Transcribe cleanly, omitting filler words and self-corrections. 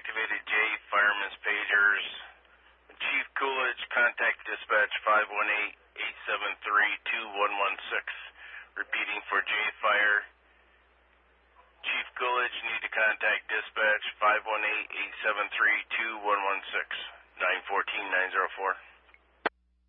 deactivated J fireman's pagers. Chief Coolidge, contact dispatch 518-873-2116. Repeating for J Fire. Chief Coolidge, need to contact dispatch 518-873-2116. 914-904.